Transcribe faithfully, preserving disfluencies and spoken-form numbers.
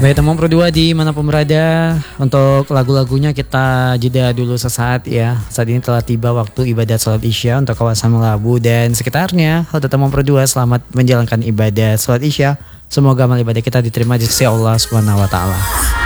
Baik teman Pro dua di manapun berada, untuk lagu-lagunya kita jeda dulu sesaat ya. Saat ini telah tiba waktu ibadah salat Isya untuk kawasan Melabu dan sekitarnya. Halo teman Pro dua, selamat menjalankan ibadah salat Isya. Semoga amal ibadah kita diterima di sisi Allah Subhanahu wa taala.